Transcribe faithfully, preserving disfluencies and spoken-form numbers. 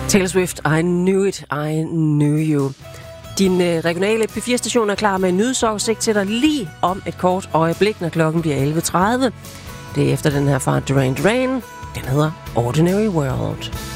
Taylor Swift, I knew it, I knew you. Din øh, regionale P fire station er klar med en nyhedsoversigt til dig lige om et kort øjeblik, når klokken bliver elleve tredive. Det er efter den her fra Duran Duran. Den hedder Ordinary World.